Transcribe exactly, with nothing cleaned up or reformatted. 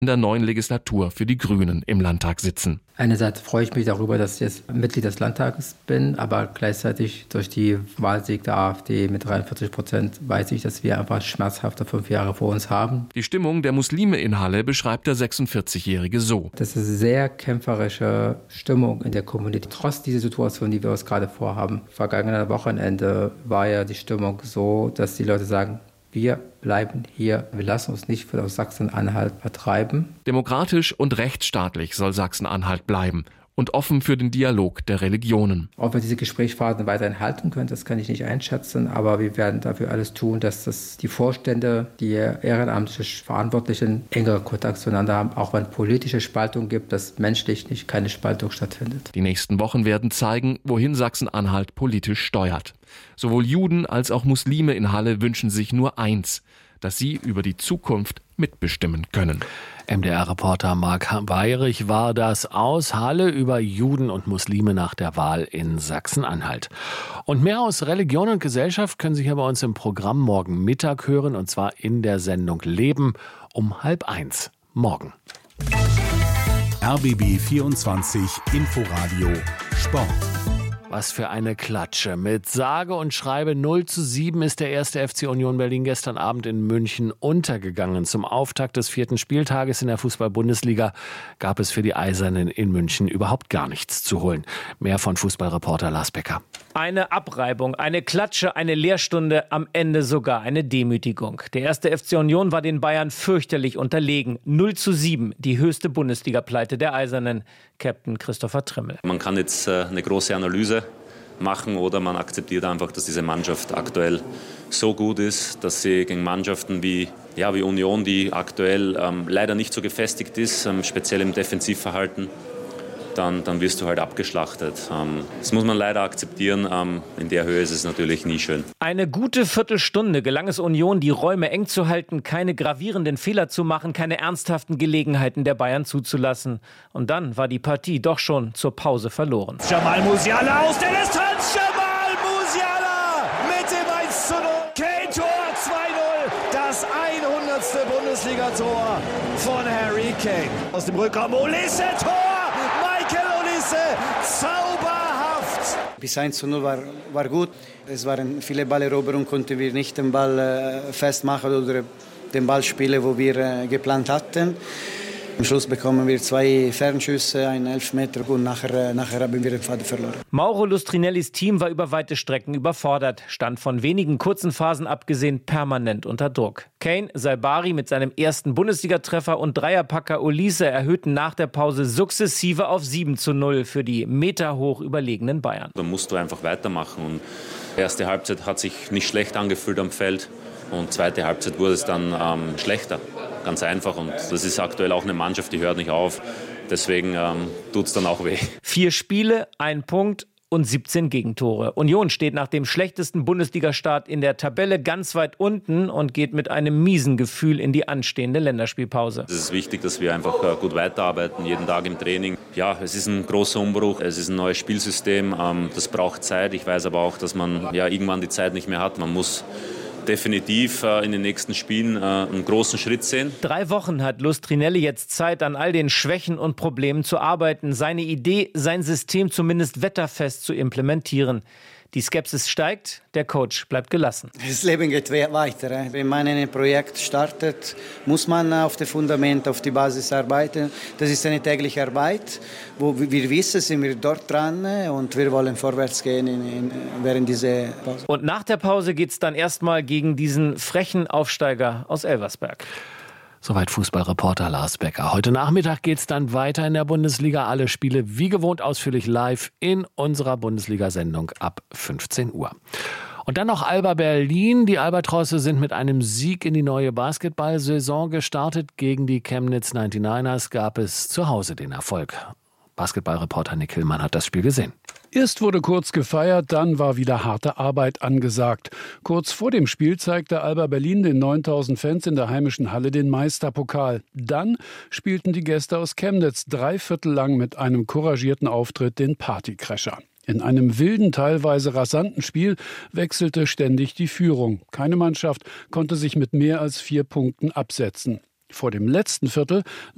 in der neuen Legislatur für die Grünen im Landtag sitzen. Einerseits freue ich mich darüber, dass ich jetzt Mitglied des Landtages bin, aber gleichzeitig durch die Wahlsieg der AfD mit dreiundvierzig Prozent weiß ich, dass wir einfach schmerzhafte fünf Jahre vor uns haben. Die Stimmung der Muslime in Halle beschreibt der sechsundvierzigjährige so. Das ist eine sehr kämpferische Stimmung in der Community, trotz dieser Situation, die wir uns gerade vorhaben. Vergangenes Wochenende war ja die Stimmung so, dass die Leute sagen, wir bleiben hier, wir lassen uns nicht von Sachsen-Anhalt vertreiben. Demokratisch und rechtsstaatlich soll Sachsen-Anhalt bleiben und offen für den Dialog der Religionen. Ob wir diese Gesprächsphasen weiterhin halten können, das kann ich nicht einschätzen, aber wir werden dafür alles tun, dass das die Vorstände, die ehrenamtlich Verantwortlichen engere Kontakt zueinander haben, auch wenn politische Spaltung gibt, dass menschlich nicht keine Spaltung stattfindet. Die nächsten Wochen werden zeigen, wohin Sachsen-Anhalt politisch steuert. Sowohl Juden als auch Muslime in Halle wünschen sich nur eins, dass sie über die Zukunft mitbestimmen können. M D R-Reporter Marc Weyrich war das aus Halle über Juden und Muslime nach der Wahl in Sachsen-Anhalt. Und mehr aus Religion und Gesellschaft können Sie hier bei uns im Programm morgen Mittag hören, und zwar in der Sendung Leben um halb eins morgen. R B B vierundzwanzig Inforadio Sport. Was für eine Klatsche. Mit sage und schreibe null zu sieben ist der erste F C Union Berlin gestern Abend in München untergegangen. Zum Auftakt des vierten Spieltages in der Fußball-Bundesliga gab es für die Eisernen in München überhaupt gar nichts zu holen. Mehr von Fußballreporter Lars Becker. Eine Abreibung, eine Klatsche, eine Lehrstunde, am Ende sogar eine Demütigung. Der erste F C Union war den Bayern fürchterlich unterlegen. null zu sieben, die höchste Bundesliga-Pleite der Eisernen. Captain Christopher Trimmel. Man kann jetzt äh, eine große Analyse machen oder man akzeptiert einfach, dass diese Mannschaft aktuell so gut ist, dass sie gegen Mannschaften wie, ja, wie Union, die aktuell ähm, leider nicht so gefestigt ist, ähm, speziell im Defensivverhalten, dann, dann wirst du halt abgeschlachtet. Ähm, das muss man leider akzeptieren. Ähm, in der Höhe ist es natürlich nie schön. Eine gute Viertelstunde gelang es Union, die Räume eng zu halten, keine gravierenden Fehler zu machen, keine ernsthaften Gelegenheiten der Bayern zuzulassen. Und dann war die Partie doch schon zur Pause verloren. Jamal Musiala aus der Distanz. Jamal Musiala mit dem eins zu null. Kane-Tor zwei null. Das hundertste Bundesliga-Tor von Harry Kane. Aus dem Rückraum Olise, Tor. Zauberhaft! Bis eins zu null war, war gut. Es waren viele Balleroberungen, konnten wir nicht den Ball äh, festmachen oder den Ball spielen, wo wir äh, geplant hatten. Am Schluss bekommen wir zwei Fernschüsse, einen Elfmeter und nachher, nachher haben wir den Faden verloren. Mauro Lustrinellis Team war über weite Strecken überfordert, stand von wenigen kurzen Phasen abgesehen permanent unter Druck. Kane, Saibari mit seinem ersten Bundesligatreffer und Dreierpacker Olise erhöhten nach der Pause sukzessive auf sieben zu null für die meterhoch überlegenen Bayern. Da musst du einfach weitermachen. Und die erste Halbzeit hat sich nicht schlecht angefühlt am Feld und zweite Halbzeit wurde es dann ähm, schlechter. Ganz einfach, und das ist aktuell auch eine Mannschaft, die hört nicht auf. Deswegen ähm, tut es dann auch weh. Vier Spiele, ein Punkt und siebzehn Gegentore. Union steht nach dem schlechtesten Bundesligastart in der Tabelle ganz weit unten und geht mit einem miesen Gefühl in die anstehende Länderspielpause. Es ist wichtig, dass wir einfach äh, gut weiterarbeiten, jeden Tag im Training. Ja, es ist ein großer Umbruch, es ist ein neues Spielsystem, ähm, das braucht Zeit. Ich weiß aber auch, dass man ja irgendwann die Zeit nicht mehr hat. Man muss definitiv äh, in den nächsten Spielen äh, einen großen Schritt sehen. Drei Wochen hat Lustrinelli jetzt Zeit, an all den Schwächen und Problemen zu arbeiten, seine Idee, sein System zumindest wetterfest zu implementieren. Die Skepsis steigt, der Coach bleibt gelassen. Das Leben geht weiter. Wenn man ein Projekt startet, muss man auf das Fundament, auf die Basis arbeiten. Das ist eine tägliche Arbeit, wo wir wissen, sind wir dort dran und wir wollen vorwärts gehen in, in, während dieser Pause. Und nach der Pause geht es dann erstmal gegen diesen frechen Aufsteiger aus Elversberg. Soweit Fußballreporter Lars Becker. Heute Nachmittag geht's dann weiter in der Bundesliga. Alle Spiele wie gewohnt ausführlich live in unserer Bundesliga-Sendung ab fünfzehn Uhr. Und dann noch Alba Berlin. Die Albatrosse sind mit einem Sieg in die neue Basketball-Saison gestartet. Gegen die Chemnitz neunundneunzigers gab es zu Hause den Erfolg. Basketballreporter Nick Hillmann hat das Spiel gesehen. Erst wurde kurz gefeiert, dann war wieder harte Arbeit angesagt. Kurz vor dem Spiel zeigte Alba Berlin den neuntausend Fans in der heimischen Halle den Meisterpokal. Dann spielten die Gäste aus Chemnitz drei Viertel lang mit einem couragierten Auftritt den Partycrasher. In einem wilden, teilweise rasanten Spiel wechselte ständig die Führung. Keine Mannschaft konnte sich mit mehr als vier Punkten absetzen. Vor dem letzten Viertel